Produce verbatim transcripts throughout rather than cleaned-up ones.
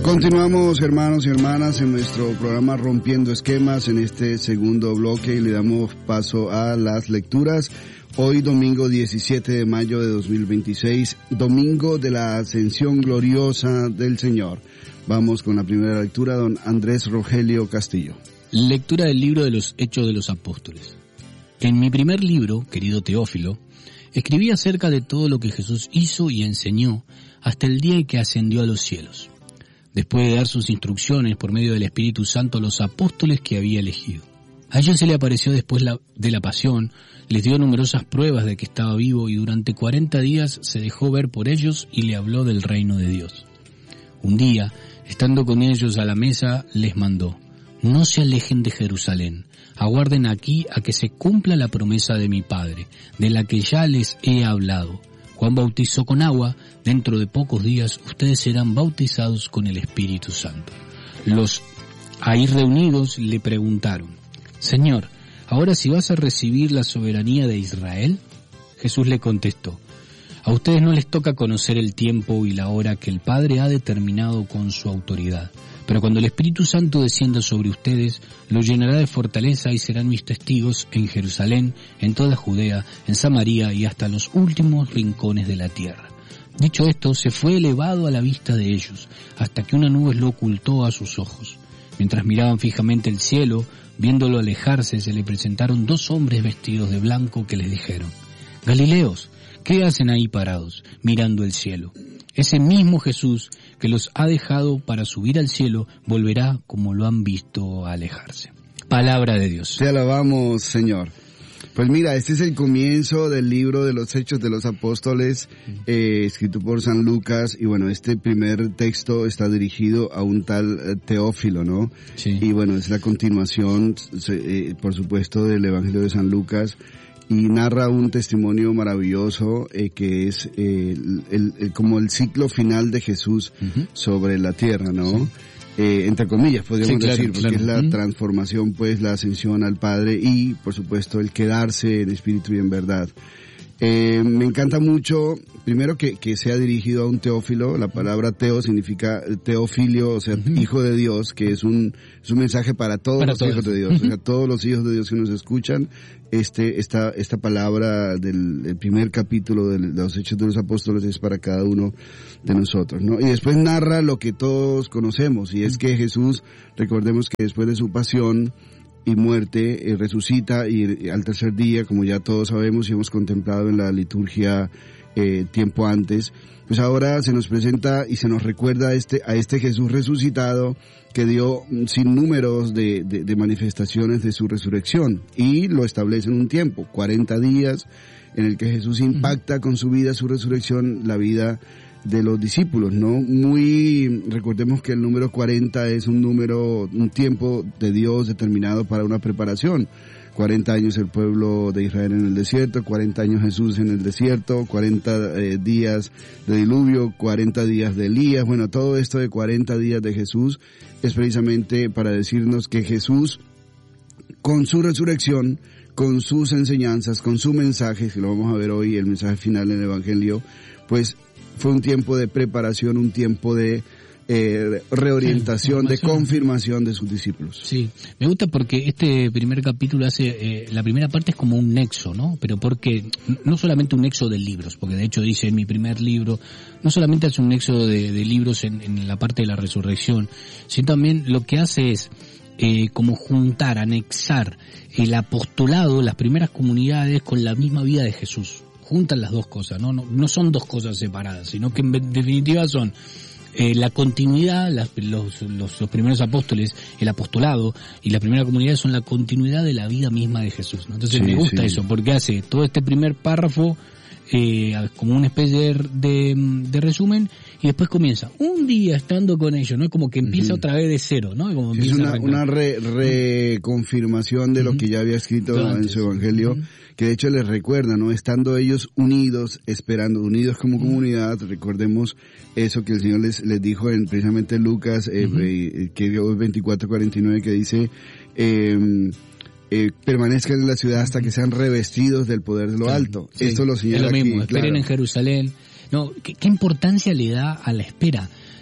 Continuamos, hermanos y hermanas, en nuestro programa Rompiendo Esquemas en este segundo bloque y le damos paso a las lecturas. Hoy domingo diecisiete de mayo de dos mil veintiséis, domingo de la Ascensión Gloriosa del Señor. Vamos con la primera lectura, don Andrés Rogelio Castillo. Lectura del libro de los Hechos de los Apóstoles. En mi primer libro, querido Teófilo, escribí acerca de todo lo que Jesús hizo y enseñó hasta el día en que ascendió a los cielos, después de dar sus instrucciones por medio del Espíritu Santo a los apóstoles que había elegido. A ellos se le apareció después la, de la pasión, les dio numerosas pruebas de que estaba vivo y durante cuarenta días se dejó ver por ellos y le habló del reino de Dios. Un día, estando con ellos a la mesa, les mandó: no se alejen de Jerusalén, aguarden aquí a que se cumpla la promesa de mi Padre, de la que ya les he hablado. Juan bautizó con agua, dentro de pocos días ustedes serán bautizados con el Espíritu Santo. Los ahí reunidos le preguntaron: Señor, ¿ahora si vas a recibir la soberanía de Israel? Jesús le contestó: a ustedes no les toca conocer el tiempo y la hora que el Padre ha determinado con su autoridad. Pero cuando el Espíritu Santo descienda sobre ustedes, los llenará de fortaleza y serán mis testigos en Jerusalén, en toda Judea, en Samaria y hasta los últimos rincones de la tierra. Dicho esto, se fue elevado a la vista de ellos, hasta que una nube lo ocultó a sus ojos. Mientras miraban fijamente el cielo, viéndolo alejarse, se le presentaron dos hombres vestidos de blanco que les dijeron: Galileos, ¿qué hacen ahí parados, mirando el cielo? Ese mismo Jesús que los ha dejado para subir al cielo, volverá como lo han visto alejarse. Palabra de Dios. Te alabamos, Señor. Pues mira, este es el comienzo del libro de los Hechos de los Apóstoles, eh, escrito por San Lucas, y bueno, este primer texto está dirigido a un tal eh, Teófilo, ¿no? Sí. Y bueno, es la continuación, eh, por supuesto, del Evangelio de San Lucas, y narra un testimonio maravilloso eh, que es eh, el, el, el, como el ciclo final de Jesús uh-huh. sobre la tierra, ¿no? Sí. Eh, entre comillas, podríamos sí, claro, decir, porque claro. es la uh-huh. transformación, pues, la ascensión al Padre y, por supuesto, el quedarse en espíritu y en verdad. Eh, me encanta mucho, primero que, que sea dirigido a un Teófilo. La palabra Teo significa teofilio, o sea, uh-huh. hijo de Dios, que es un, es un mensaje para todos para los todos. hijos de Dios. Uh-huh. O sea, todos los hijos de Dios que nos escuchan, este, esta, esta palabra del, del primer capítulo de los Hechos de los Apóstoles es para cada uno de nosotros, ¿no? Y después narra lo que todos conocemos, y es que Jesús, recordemos que después de su pasión y muerte, eh, resucita y, y al tercer día, como ya todos sabemos y hemos contemplado en la liturgia eh, tiempo antes, pues ahora se nos presenta y se nos recuerda a este, a este Jesús resucitado que dio sin números de, de, de manifestaciones de su resurrección, y lo establece en un tiempo, cuarenta días, en el que Jesús impacta con su vida, su resurrección, la vida de los discípulos, ¿no? Muy, recordemos que el número cuarenta es un número, un tiempo de Dios determinado para una preparación. cuarenta años el pueblo de Israel en el desierto, cuarenta años Jesús en el desierto, cuarenta eh, días de diluvio, cuarenta días de Elías. Bueno, todo esto de cuarenta días de Jesús es precisamente para decirnos que Jesús, con su resurrección, con sus enseñanzas, con su mensaje, que lo vamos a ver hoy, el mensaje final en el Evangelio, pues fue un tiempo de preparación, un tiempo de eh, reorientación, sí, de confirmación de sus discípulos. Sí, me gusta porque este primer capítulo hace, eh, la primera parte es como un nexo, ¿no? Pero porque, no solamente un nexo de libros, porque de hecho dice en mi primer libro, no solamente hace un nexo de, de libros en, en la parte de la resurrección, sino también lo que hace es Eh, como juntar, anexar el apostolado, las primeras comunidades con la misma vida de Jesús. Juntan las dos cosas, no, no, no son dos cosas separadas, sino que en definitiva son eh, la continuidad, las, los, los, los primeros apóstoles, el apostolado y la primera comunidad son la continuidad de la vida misma de Jesús, ¿no? Entonces sí, me gusta sí. eso, porque hace todo este primer párrafo eh, como una especie de, de, de resumen, y después comienza un día estando con ellos, ¿no? Es como que empieza uh-huh. otra vez de cero, ¿no? Como sí, es una, una re, reconfirmación de uh-huh. lo que ya había escrito claro, en su Evangelio, uh-huh. que de hecho les recuerda, ¿no? Estando ellos unidos, esperando, unidos como uh-huh. comunidad, recordemos eso que el Señor les, les dijo en precisamente Lucas, eh, uh-huh. eh, que veinticuatro cuarenta y nueve, que dice, eh, Eh, permanezcan en la ciudad hasta que sean revestidos del poder de lo claro, alto. Sí, esto lo señala es lo mismo, aquí, esperen claro. en Jerusalén. No, ¿qué, qué importancia le da a la espera?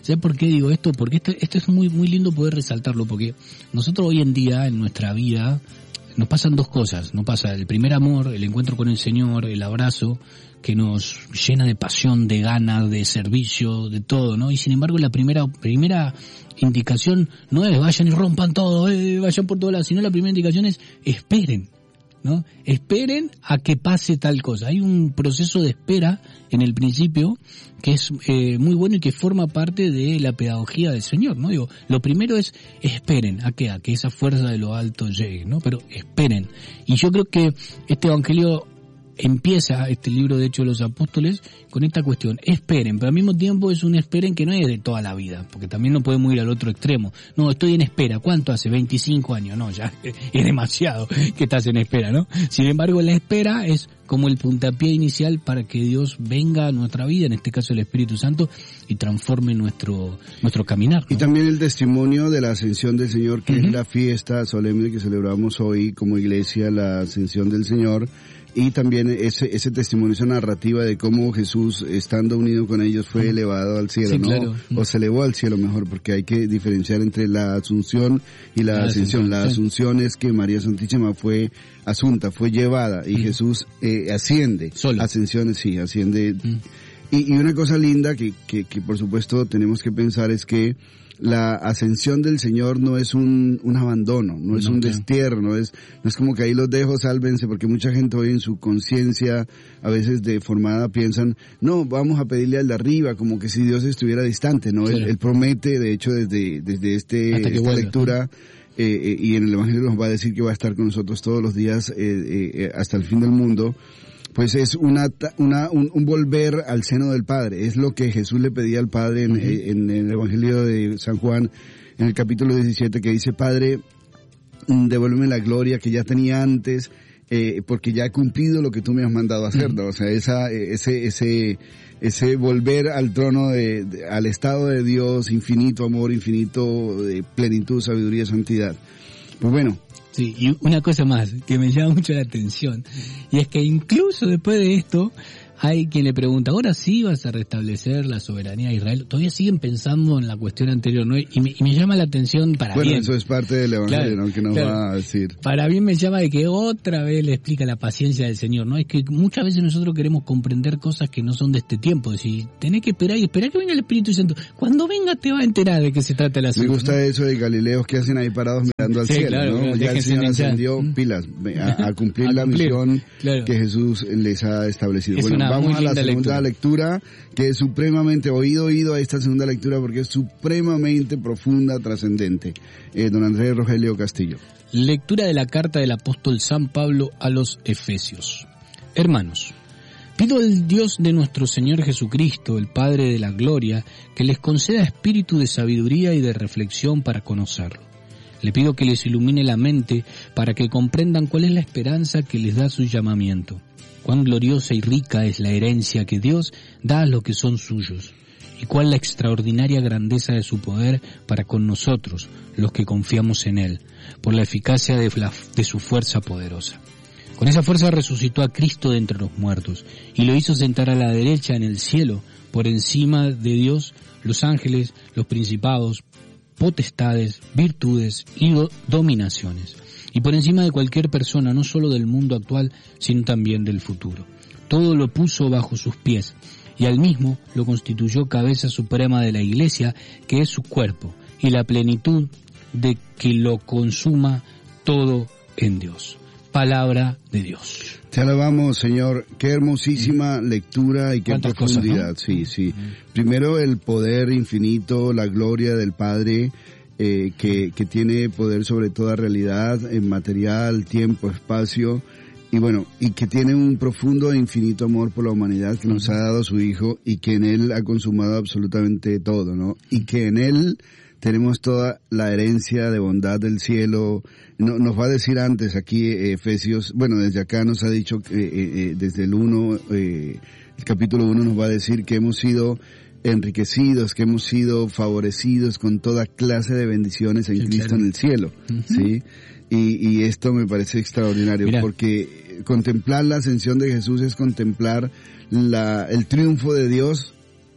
¿Sabes por qué digo esto? Porque esto, esto es muy, muy lindo poder resaltarlo, porque nosotros hoy en día, en nuestra vida, nos pasan dos cosas. Nos pasa el primer amor, el encuentro con el Señor, el abrazo, que nos llena de pasión, de ganas, de servicio, de todo, ¿no? Y sin embargo, la primera, primera indicación no es vayan y rompan todo, eh, vayan por todos lados, sino la primera indicación es esperen, ¿no? Esperen a que pase tal cosa. Hay un proceso de espera en el principio que es eh, muy bueno y que forma parte de la pedagogía del Señor, ¿no? Digo, lo primero es esperen a que a que esa fuerza de lo alto llegue, ¿no? Pero esperen. Y yo creo que este evangelio empieza, este libro de Hechos de los Apóstoles, con esta cuestión, esperen, pero al mismo tiempo es un esperen que no es de toda la vida, porque también no podemos ir al otro extremo. No, estoy en espera. ¿Cuánto hace? veinticinco años. No, ya es demasiado que estás en espera, ¿no? Sin embargo, la espera es como el puntapié inicial para que Dios venga a nuestra vida, en este caso el Espíritu Santo, y transforme nuestro nuestro caminar, ¿no? Y también el testimonio de la ascensión del Señor, que uh-huh. es la fiesta solemne que celebramos hoy como iglesia, la ascensión del Señor. Y también ese ese testimonio, esa narrativa de cómo Jesús, estando unido con ellos, fue elevado al cielo, sí, ¿no? Claro. O se elevó al cielo mejor, porque hay que diferenciar entre la asunción y la, la ascensión. La asunción sí. es que María Santísima fue asunta, fue llevada, y mm. Jesús eh, asciende. Solo. Ascensión, sí, asciende. Mm. Y, y una cosa linda que, que, que por supuesto tenemos que pensar es que la ascensión del Señor no es un, un abandono, no es no, un claro. destierro, no es, no es como que ahí los dejo, sálvense, porque mucha gente hoy en su conciencia, a veces deformada, piensan, no, vamos a pedirle al de arriba, como que si Dios estuviera distante, ¿no? Claro. Él, él promete, de hecho, desde, desde este, esta vuelva, lectura, eh, eh, y en el Evangelio nos va a decir que va a estar con nosotros todos los días, eh, eh, hasta el fin del mundo. Pues es una, una un, un volver al seno del Padre. Es lo que Jesús le pedía al Padre en, uh-huh. en, en el Evangelio de San Juan, en el capítulo diecisiete, que dice, Padre, devuélveme la gloria que ya tenía antes, eh, porque ya he cumplido lo que tú me has mandado a hacer, ¿no? O sea, esa, ese, ese, ese volver al trono de, de, al estado de Dios, infinito amor, infinito de plenitud, sabiduría, santidad. Pues bueno. Sí, y una cosa más que me llama mucho la atención, y es que incluso después de esto, hay quien le pregunta, ahora sí vas a restablecer la soberanía de Israel. Todavía siguen pensando en la cuestión anterior, ¿no? Y me, y me llama la atención para bueno, bien. Bueno, eso es parte del Evangelio, claro, ¿no? Que nos claro. va a decir. Para bien me llama de que otra vez le explica la paciencia del Señor, ¿no? Es que muchas veces nosotros queremos comprender cosas que no son de este tiempo. Es decir, tenés que esperar y esperar que venga el Espíritu Santo. Cuando venga te va a enterar de qué se trata el asunto. Me gusta, ¿no? Eso de Galileos que hacen ahí parados mirando al sí, cielo, claro, ¿no? Claro, ya el Señor ascendió, pilas, a, a cumplir a la cumplir, misión claro. que Jesús les ha establecido. Es bueno, vamos a la segunda lectura. lectura, que es supremamente, oído, oído a esta segunda lectura, porque es supremamente profunda, trascendente. Eh, don Andrés Rogelio Castillo. Lectura de la carta del apóstol San Pablo a los Efesios. Hermanos, pido al Dios de nuestro Señor Jesucristo, el Padre de la Gloria, que les conceda espíritu de sabiduría y de reflexión para conocerlo. Le pido que les ilumine la mente para que comprendan cuál es la esperanza que les da su llamamiento. Cuán gloriosa y rica es la herencia que Dios da a los que son suyos, y cuál la extraordinaria grandeza de su poder para con nosotros, los que confiamos en Él, por la eficacia de, la, de su fuerza poderosa. Con esa fuerza resucitó a Cristo de entre los muertos, y lo hizo sentar a la derecha en el cielo, por encima de Dios, los ángeles, los principados, potestades, virtudes y do, dominaciones. Y por encima de cualquier persona, no solo del mundo actual, sino también del futuro. Todo lo puso bajo sus pies, y al mismo lo constituyó cabeza suprema de la Iglesia, que es su cuerpo, y la plenitud de que lo consuma todo en Dios. Palabra de Dios. Te alabamos, Señor. Qué hermosísima mm. lectura y qué profundidad. Cosas, ¿no? Sí, sí. Mm. Primero el poder infinito, la gloria del Padre, Eh, que, que tiene poder sobre toda realidad, en material, tiempo, espacio, y bueno, y que tiene un profundo e infinito amor por la humanidad que nos ha dado a su Hijo, y que en Él ha consumado absolutamente todo, ¿no? Y que en Él tenemos toda la herencia de bondad del cielo. No, nos va a decir antes aquí eh, Efesios, bueno, desde acá nos ha dicho, que eh, eh, desde el uno, eh, el capítulo uno nos va a decir que hemos sido enriquecidos, que hemos sido favorecidos con toda clase de bendiciones en sí, Cristo claro. en el cielo, uh-huh. ¿sí? Y, y esto me parece extraordinario, Mira. porque contemplar la ascensión de Jesús es contemplar la, el triunfo de Dios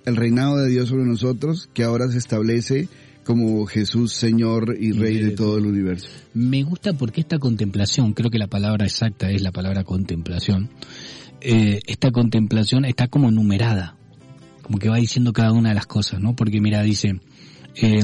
el reinado de Dios sobre nosotros, que ahora se establece como Jesús, Señor y Rey de todo el universo. Me gusta porque esta contemplación, creo que la palabra exacta es la palabra contemplación, eh, esta contemplación está como numerada, como que va diciendo cada una de las cosas, ¿no? Porque mira, dice, eh,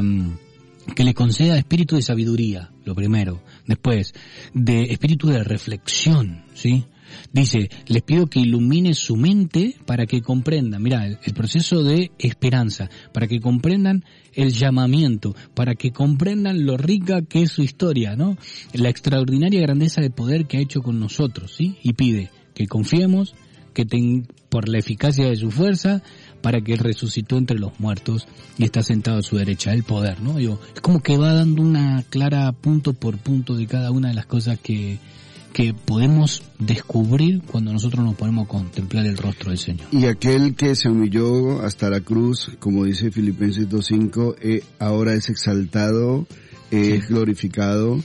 que le conceda espíritu de sabiduría, lo primero. Después, de espíritu de reflexión, ¿sí? Dice, les pido que ilumine su mente para que comprendan, mira, el, el proceso de esperanza, para que comprendan el llamamiento, para que comprendan lo rica que es su historia, ¿no? La extraordinaria grandeza de poder que ha hecho con nosotros, ¿sí? Y pide que confiemos, que ten, por la eficacia de su fuerza, para que Él resucitó entre los muertos y está sentado a su derecha, el poder, ¿no? Digo, es como que va dando una clara punto por punto de cada una de las cosas que que podemos descubrir cuando nosotros nos ponemos a contemplar el rostro del Señor. Y aquel que se humilló hasta la cruz, como dice Filipenses dos cinco, eh, ahora es exaltado, eh, es glorificado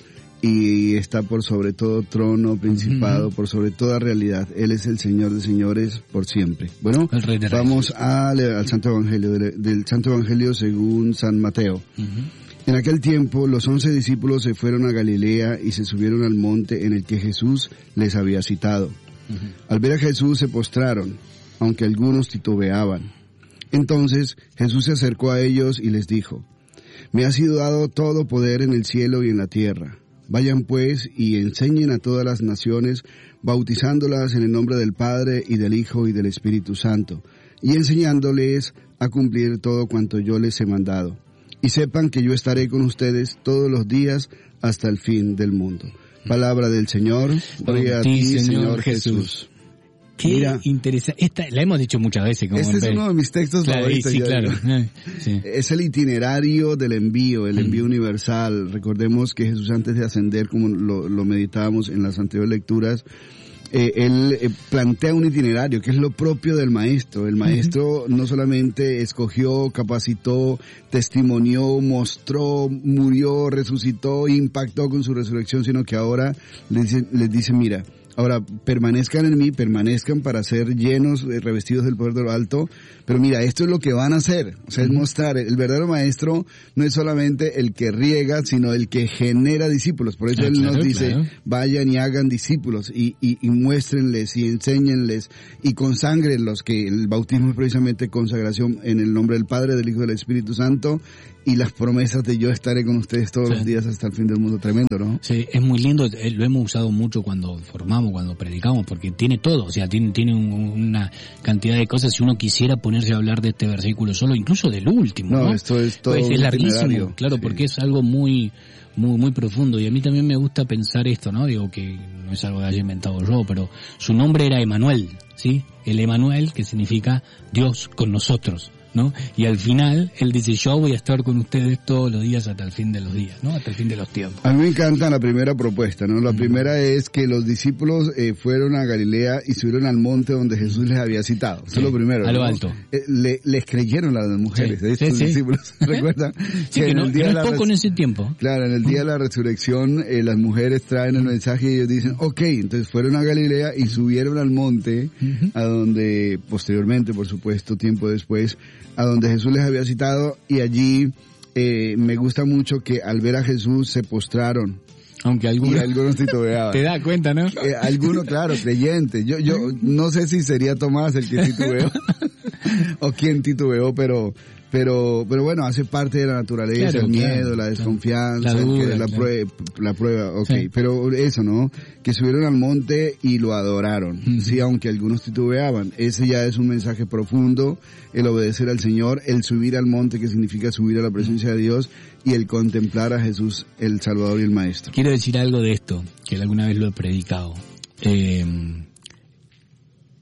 y está por sobre todo trono, principado, uh-huh. por sobre toda realidad. Él es el Señor de señores por siempre. Bueno, el Rey de vamos al, al Santo Evangelio, del, del Santo Evangelio según San Mateo. Uh-huh. En aquel tiempo los once discípulos se fueron a Galilea y se subieron al monte en el que Jesús les había citado. Uh-huh. Al ver a Jesús se postraron, aunque algunos titubeaban. Entonces Jesús se acercó a ellos y les dijo, me ha sido dado todo poder en el cielo y en la tierra. Vayan pues y enseñen a todas las naciones, bautizándolas en el nombre del Padre y del Hijo y del Espíritu Santo, y enseñándoles a cumplir todo cuanto yo les he mandado. Y sepan que yo estaré con ustedes todos los días hasta el fin del mundo. Palabra del Señor. Gloria a ti, Señor, Señor Jesús. Jesús. Qué Mira, interesante. Esta la hemos dicho muchas veces. Como este es uno de mis textos claro, favoritos. Sí, claro. Sí. Es el itinerario del envío, el envío mm. universal. Recordemos que Jesús, antes de ascender, como lo, lo meditábamos en las anteriores lecturas, Eh, él eh, plantea un itinerario que es lo propio del maestro. El maestro uh-huh. no solamente escogió, capacitó, testimonió, mostró, murió, resucitó, impactó con su resurrección, sino que ahora les dice, les dice mira, ahora permanezcan en mí, permanezcan para ser llenos, eh, revestidos del poder de lo alto, pero mira, esto es lo que van a hacer, o sea, uh-huh. es mostrar, el verdadero maestro no es solamente el que riega, sino el que genera discípulos, por eso ah, él claro, nos dice, claro. vayan y hagan discípulos, y, y, y muéstrenles, y enséñenles, y conságrenlos, que el bautismo es precisamente consagración en el nombre del Padre, del Hijo y del Espíritu Santo, y las promesas de yo estaré con ustedes todos sí. los días hasta el fin del mundo, tremendo, ¿no? Sí, es muy lindo, lo hemos usado mucho cuando formamos, cuando predicamos, porque tiene todo, o sea, tiene, tiene un, una cantidad de cosas. Si uno quisiera ponerse a hablar de este versículo solo, incluso del último, ¿no? No, esto es todo pues es larguísimo, claro, sí. porque es algo muy, muy, muy profundo, y a mí también me gusta pensar esto, ¿no? Digo que no es algo que haya inventado yo, pero su nombre era Emanuel, ¿sí? El Emanuel, que significa Dios con nosotros, ¿no? Y al final, él dice, yo voy a estar con ustedes todos los días hasta el fin de los días, ¿no? Hasta el fin de los tiempos. A mí me encanta la primera propuesta, ¿no? La mm. primera es que los discípulos eh, fueron a Galilea y subieron al monte donde Jesús les había citado. Eso sí, es lo primero. A lo ¿no? alto. Eh, le, les creyeron a las mujeres, sí, de estos sí, discípulos. Sí. ¿Recuerdan? Sí, que, que en no, el día que no es poco res... en ese tiempo. Claro, en el día de la resurrección, eh, las mujeres traen el mensaje y ellos dicen, ok, entonces fueron a Galilea y subieron al monte, uh-huh. a donde, posteriormente, por supuesto, tiempo después, a donde Jesús les había citado, y allí eh, me gusta mucho que al ver a Jesús se postraron. Aunque algunos, y algunos titubeaban. Te das cuenta, ¿no? Eh, algunos, claro, creyentes. Yo, yo no sé si sería Tomás el que titubeó o quién titubeó, pero, pero, pero bueno, hace parte de la naturaleza, claro, el miedo, claro, la desconfianza, la, duda, la, claro. prueba, la prueba, ok, sí. Pero eso, ¿no? Que subieron al monte y lo adoraron, uh-huh. sí, aunque algunos titubeaban. Ese ya es un mensaje profundo, el obedecer al Señor, el subir al monte, que significa subir a la presencia uh-huh. de Dios, y el contemplar a Jesús, el Salvador y el Maestro. Quiero decir algo de esto, que alguna vez lo he predicado. Eh,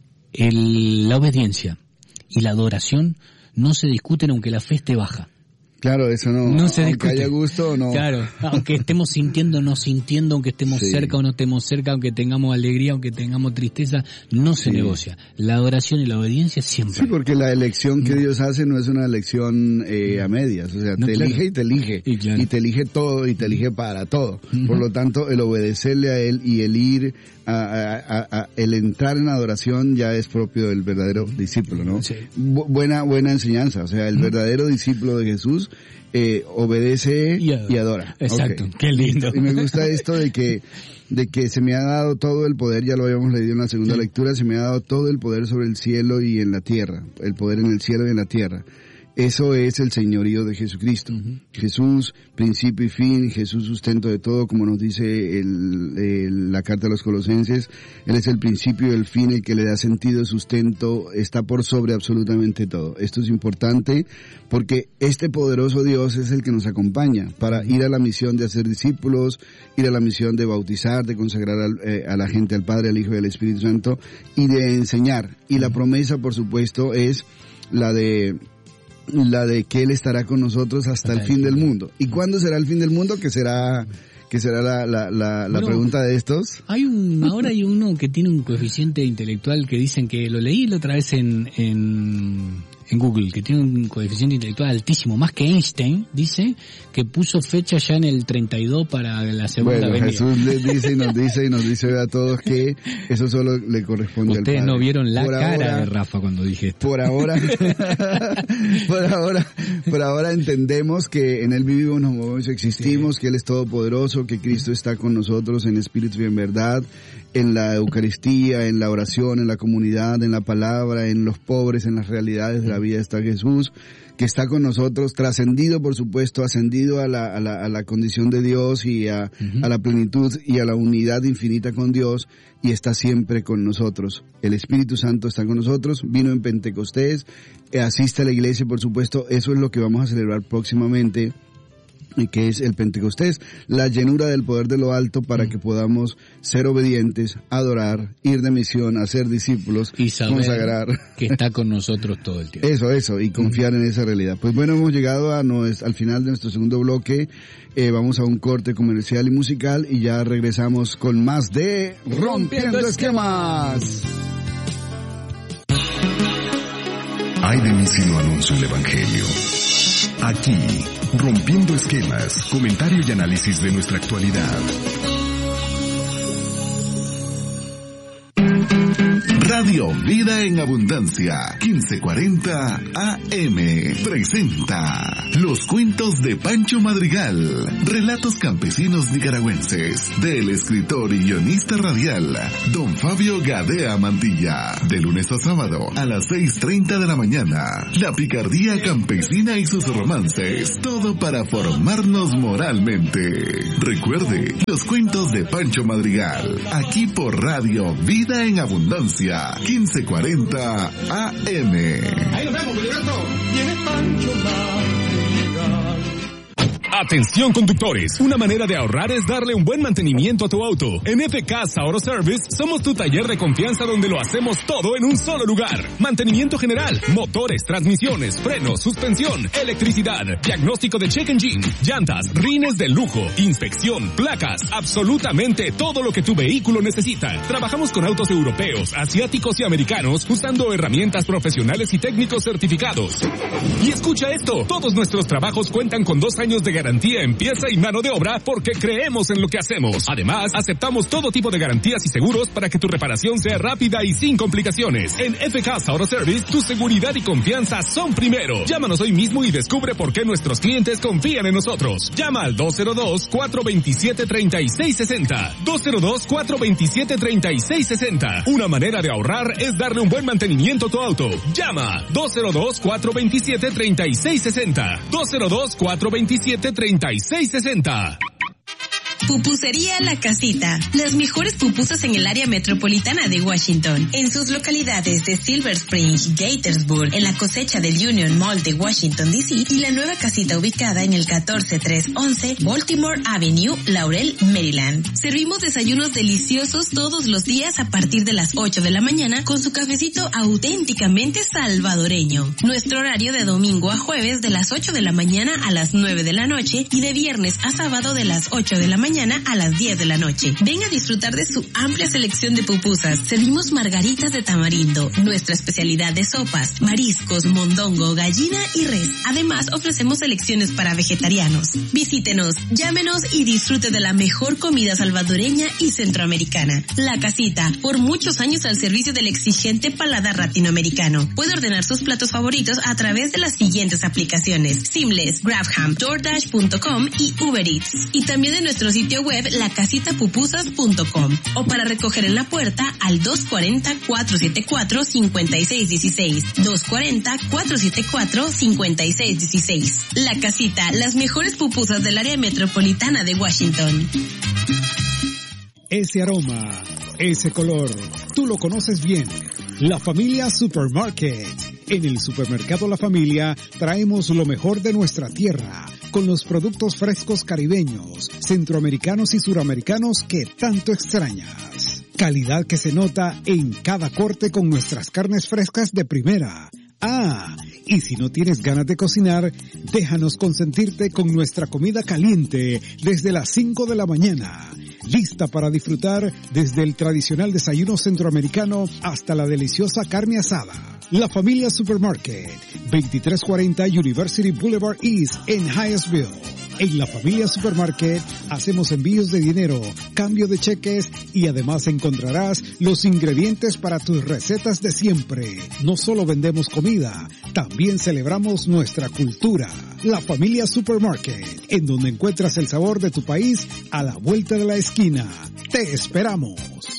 el, la obediencia y la adoración no se discuten aunque la fe esté baja. Claro, eso no, no se aunque discute. haya gusto o no. Claro, aunque estemos sintiendo o no sintiendo, aunque estemos Sí. cerca o no estemos cerca, aunque tengamos alegría, aunque tengamos tristeza, no se Sí. negocia. La adoración y la obediencia siempre. Sí, porque la elección que Dios hace no es una elección eh, a medias, o sea, No, te claro. elige y te elige, Y claro. y te elige todo y te elige para todo. Ujú. Por lo tanto, el obedecerle a Él y el ir, a, a- a- a- el entrar en adoración ya es propio del verdadero discípulo, ¿no? Sí. Bu- buena, buena enseñanza, o sea, el verdadero discípulo de Jesús eh, obedece Y y adora. adora. Exacto, Ok. qué lindo. Y me gusta esto de que de que se me ha dado todo el poder, ya lo habíamos leído en la segunda Sí. lectura, se me ha dado todo el poder sobre el cielo y en la tierra, el poder en el cielo y en la tierra. Eso es el señorío de Jesucristo. Ujú. Jesús, principio y fin, Jesús sustento de todo, como nos dice el, el- la carta a los Colosenses. Él es el principio y el fin, el que le da sentido, sustento, está por sobre absolutamente todo. Esto es importante porque este poderoso Dios es el que nos acompaña para ir a la misión de hacer discípulos, ir a la misión de bautizar, de consagrar al- eh, a la gente al Padre, al Hijo y al Espíritu Santo y de enseñar. Y la promesa, por supuesto, es la de la de que Él estará con nosotros hasta el fin del mundo. ¿Y cuándo será el fin del mundo? Que será que será la, la, la, la Bueno, pregunta de estos. Hay un, ahora hay uno que tiene un coeficiente intelectual que dicen que lo leí la otra vez en, en, en Google, que tiene un coeficiente intelectual altísimo, más que Einstein, dice, que puso fecha ya en el treinta y dos para la segunda Bueno, venida. Jesús les dice y nos dice y nos dice a todos que eso solo le corresponde Ustedes al Padre. no vieron la Por cara ahora- de Rafa cuando dije esto. Por ahora, por ahora, por ahora entendemos que en Él vivimos, nos movemos, existimos, que Él es todopoderoso, que Cristo está con nosotros en espíritu y en verdad, en la Eucaristía, en la oración, en la comunidad, en la palabra, en los pobres, en las realidades de la vida está Jesús, que está con nosotros, trascendido por supuesto, ascendido a la, a la, a la condición de Dios y a, Ujú. a la plenitud y a la unidad infinita con Dios, y está siempre con nosotros. El Espíritu Santo está con nosotros, vino en Pentecostés, eh, asiste a la iglesia, por supuesto, eso es lo que vamos a celebrar próximamente, y que es el Pentecostés, la llenura del poder de lo alto para que podamos ser obedientes, adorar, ir de misión, hacer discípulos, Y saber consagrar. que está con nosotros todo el tiempo. Eso, eso, y confiar en esa realidad. Pues bueno, hemos llegado a nues- al final de nuestro segundo bloque. Eh, vamos a un corte comercial y musical y ya regresamos con más de Rompiendo Esquemas. Ay de mí si no anuncio el Evangelio. Aquí, Rompiendo Esquemas, comentario y análisis de nuestra actualidad. Radio Vida en Abundancia, quince cuarenta A M, presenta Los Cuentos de Pancho Madrigal, relatos campesinos nicaragüenses, del escritor y guionista radial, don Fabio Gadea Mantilla, de lunes a sábado a las seis treinta de la mañana. La picardía campesina y sus romances, todo para formarnos moralmente. Recuerde, Los Cuentos de Pancho Madrigal, aquí por Radio Vida en Abundancia, quince cuarenta A M. Ahí nos vemos, Gilberto. Viene Pancho Madrigal. Atención conductores, una manera de ahorrar es darle un buen mantenimiento a tu auto. En F K Auto Service somos tu taller de confianza donde lo hacemos todo en un solo lugar. Mantenimiento general, motores, transmisiones, frenos, suspensión, electricidad, diagnóstico de check engine, llantas, rines de lujo, inspección, placas, absolutamente todo lo que tu vehículo necesita. Trabajamos con autos europeos, asiáticos y americanos usando herramientas profesionales y técnicos certificados. Y escucha esto, todos nuestros trabajos cuentan con dos años de garantía en pieza y mano de obra porque creemos en lo que hacemos. Además, aceptamos todo tipo de garantías y seguros para que tu reparación sea rápida y sin complicaciones. En F K Auto Service, tu seguridad y confianza son primero. Llámanos hoy mismo y descubre por qué nuestros clientes confían en nosotros. Llama al dos cero dos, cuatro dos siete, tres seis seis cero. dos cero dos, cuatro dos siete, tres seis seis cero. Una manera de ahorrar es darle un buen mantenimiento a tu auto. Llama dos cero dos, cuatro dos siete, tres seis seis cero. dos cero dos, cuatro dos siete, tres seis seis cero. Pupusería La Casita. Las mejores pupusas en el área metropolitana de Washington. En sus localidades de Silver Spring, Gaithersburg, en la cosecha del Union Mall de Washington, D C y la nueva casita ubicada en el catorce tres once Baltimore Avenue, Laurel, Maryland. Servimos desayunos deliciosos todos los días a partir de las ocho de la mañana con su cafecito auténticamente salvadoreño. Nuestro horario de domingo a jueves de las ocho de la mañana a las nueve de la noche y de viernes a sábado de las ocho de la mañana a las diez de la noche. Ven a disfrutar de su amplia selección de pupusas. Servimos margaritas de tamarindo, nuestra especialidad de sopas, mariscos, mondongo, gallina y res. Además, ofrecemos selecciones para vegetarianos. Visítenos, llámenos y disfrute de la mejor comida salvadoreña y centroamericana. La Casita, por muchos años al servicio del exigente paladar latinoamericano. Puede ordenar sus platos favoritos a través de las siguientes aplicaciones: Seamless, Grabham, DoorDash punto com y Uber Eats. Y también en nuestro sitio web la casita pupusas punto com o para recoger en la puerta al dos cuatro cero, cuatro siete cuatro, cinco seis uno seis, dos cuatro cero, cuatro siete cuatro, cinco seis uno seis. La Casita, las mejores pupusas del área metropolitana de Washington. Ese aroma, ese color, tú lo conoces bien. La Familia Supermarket. En el supermercado La Familia traemos lo mejor de nuestra tierra, con los productos frescos caribeños, centroamericanos y suramericanos que tanto extrañas. Calidad que se nota en cada corte con nuestras carnes frescas de primera. Ah, y si no tienes ganas de cocinar, déjanos consentirte con nuestra comida caliente desde las cinco de la mañana. Lista para disfrutar desde el tradicional desayuno centroamericano hasta la deliciosa carne asada. La Familia Supermarket, veintitrés cuarenta University Boulevard East en Hyattsville. En La Familia Supermarket hacemos envíos de dinero, cambio de cheques y además encontrarás los ingredientes para tus recetas de siempre. No solo vendemos comida, también celebramos nuestra cultura. La Familia Supermarket, en donde encuentras el sabor de tu país a la vuelta de la esquina. ¡Te esperamos!